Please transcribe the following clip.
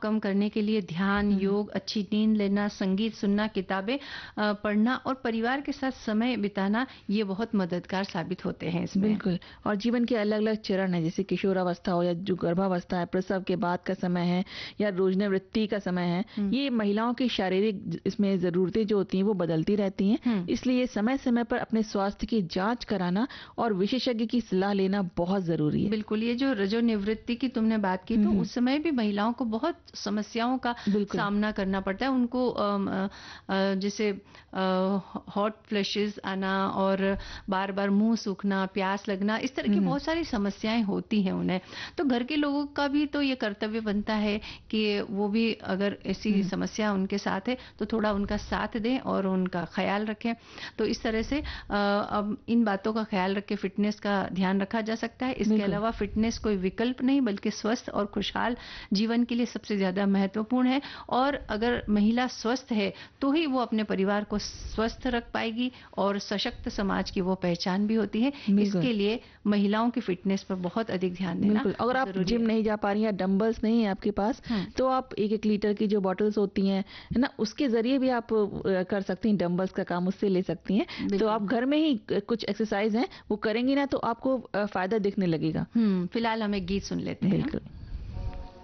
कम करने के लिए ध्यान, योग, अच्छी नींद लेना, संगीत सुनना, किताबें पढ़ना और परिवार के साथ समय बिताना ये बहुत मददगार साबित होते हैं इसमें। बिल्कुल। और जीवन के अलग-अलग चरण हैं, जैसे किशोरावस्था हो या जो गर्भावस्था है, प्रसव के बाद का समय है या रोजनिवृत्ति का समय है, ये महिलाओं की शारीरिक इसमें ज़रूरतें जो होती हैं वो बदलती रहती हैं। इसलिए समय-समय पर अपने स्वास्थ्य की जाँच कराना और विशेषज्ञ की सलाह लेना बहुत ज़रूरी है। बिल्कुल, ये जो रजोनिवृत्ति की तुमने बात की, तो उस समय भी महिलाओं को बहुत समस्याओं का सामना करना पड़ता है। उनको जैसे हॉट फ्लैशेस आना और बार-बार मुंह सूखना, प्यास लगना, इस तरह की बहुत सारी समस्याएं होती हैं उन्हें। तो घर के लोगों का भी तो ये कर्तव्य बनता है कि वो भी अगर ऐसी समस्या उनके साथ है तो थोड़ा उनका साथ दें और उनका ख्याल रखें। तो इस तरह से अब इन बातों का ख्याल रख के फिटनेस का ध्यान रखा जा सकता है। इसके अलावा फिटनेस कोई विकल्प नहीं बल्कि स्वस्थ और खुशहाल जीवन के लिए सबसे ज्यादा महत्वपूर्ण है। और अगर महिला स्वस्थ है तो ही वो अपने परिवार को स्वस्थ रख पाएगी और सशक्त समाज की वो पहचान भी होती है। इसके लिए महिलाओं की फिटनेस पर बहुत अधिक ध्यान देना। बिल्कुल। अगर आप जिम नहीं जा पा रही हैं, डंबल्स नहीं है आपके पास, तो आप 1-1 लीटर की जो बॉटल्स होती हैं, है ना, उसके जरिए भी आप कर सकती हैं, डंबल्स का काम उससे ले सकती हैं। तो आप घर में ही कुछ एक्सरसाइज हैं वो करेंगी ना तो आपको फायदा दिखने लगेगा। फिलहाल हम एक गीत सुन लेते हैं। बिल्कुल।